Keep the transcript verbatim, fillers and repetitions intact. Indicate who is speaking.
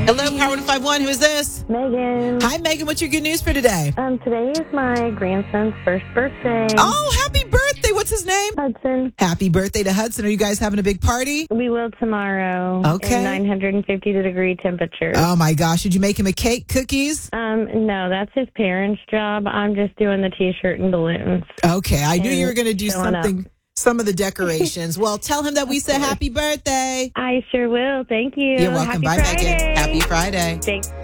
Speaker 1: Hello, Power one five one. Who is this?
Speaker 2: Megan.
Speaker 1: Hi, Megan. What's your good news for today?
Speaker 2: Um, today is my grandson's first birthday.
Speaker 1: Oh, happy birthday. What's his name?
Speaker 2: Hudson.
Speaker 1: Happy birthday to Hudson. Are you guys having a big party?
Speaker 2: We will tomorrow.
Speaker 1: Okay.
Speaker 2: In nine hundred fifty degree temperature.
Speaker 1: Oh, my gosh. Did you make him a cake, cookies?
Speaker 2: Um, no, that's his parents' job. I'm just doing the T-shirt and balloons.
Speaker 1: Okay. I knew
Speaker 2: And
Speaker 1: you were going to do
Speaker 2: showing
Speaker 1: something,
Speaker 2: up.
Speaker 1: some of the decorations. Well, tell him that we said happy birthday.
Speaker 2: I sure will. Thank you.
Speaker 1: You're welcome.
Speaker 2: Happy
Speaker 1: Bye,
Speaker 2: Friday.
Speaker 1: Megan. Happy Friday.
Speaker 2: Thanks.